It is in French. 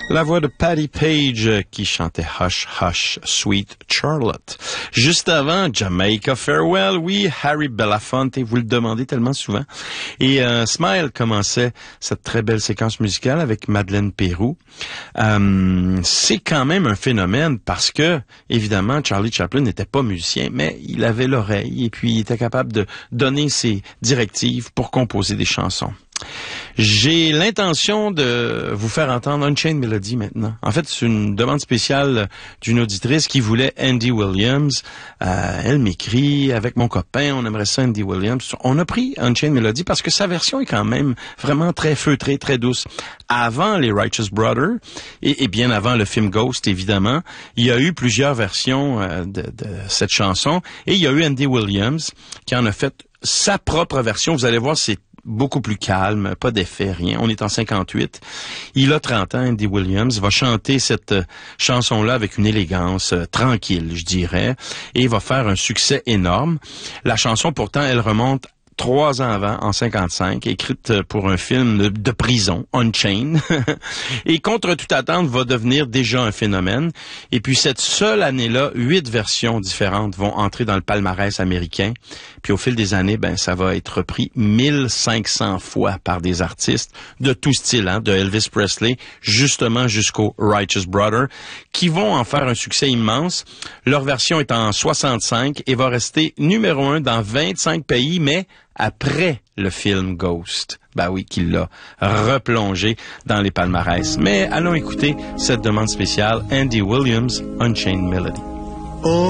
La voix de Patti Page qui chantait Hush Hush Sweet Charlotte. Juste avant, Jamaica Farewell, oui, Harry Belafonte, vous le demandez tellement souvent. Et Smile commençait cette très belle séquence musicale avec Madeleine Peyroux. C'est quand même un phénomène parce que, évidemment, Charlie Chaplin n'était pas musicien, mais il avait l'oreille et puis il était capable de donner ses directives pour composer des chansons. J'ai l'intention de vous faire entendre Unchained Melody maintenant. En fait, c'est une demande spéciale d'une auditrice qui voulait Andy Williams. Elle m'écrit, avec mon copain, on aimerait ça Andy Williams. On a pris Unchained Melody parce que sa version est quand même vraiment très feutrée, très douce. Avant les Righteous Brothers, et bien avant le film Ghost, évidemment, il y a eu plusieurs versions de cette chanson. Et il y a eu Andy Williams qui en a fait sa propre version. Vous allez voir, c'est beaucoup plus calme, pas d'effet, rien. On est en 58. Il a 30 ans, Andy Williams, va chanter cette chanson-là avec une élégance tranquille, je dirais, et va faire un succès énorme. La chanson, pourtant, elle remonte 3 ans avant, en 55, écrite pour un film de prison, Unchained, et contre toute attente va devenir déjà un phénomène. Et puis cette seule année-là, 8 versions différentes vont entrer dans le palmarès américain. Puis au fil des années, ça va être repris 1500 fois par des artistes de tout style, de Elvis Presley, justement jusqu'aux Righteous Brothers, qui vont en faire un succès immense. Leur version est en 65 et va rester numéro 1 dans 25 pays, mais après le film Ghost. Oui, qu'il l'a replongé dans les palmarès. Mais allons écouter cette demande spéciale, Andy Williams, Unchained Melody.